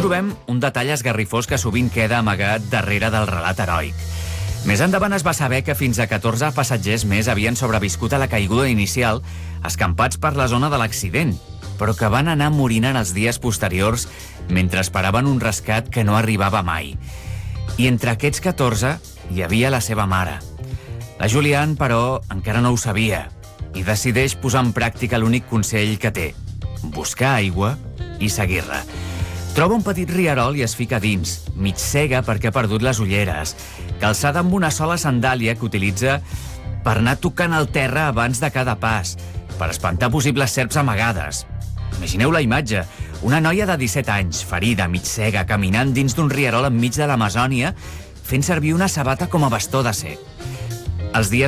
trobem un detall esgarrifós que sovint queda amagat darrere del relat heroic. Més endavant es va saber que fins a 14 passatgers més havien sobreviscut a la caiguda inicial, escampats per la zona de l'accident, però que van anar morint en els dies posteriors mentre esperaven un rescat que no arribava mai. I entre aquests 14 hi havia la seva mare. La Julianne, però, encara no ho sabia i decideix posar en pràctica l'únic consell que té: buscar aigua i seguir-la. Troba un petit rierol i es fica dins, mig cega perquè ha perdut les ulleres, calçada amb una sola sandàlia que utilitza per anar tocant el terra abans de cada pas, per espantar possibles serps amagades. Imagineu la imatge: una noia de 17 anys, ferida, mig cega, caminant dins d'un rierol enmig de l'Amazònia, fent servir una sabata com a bastó de cec. Els dies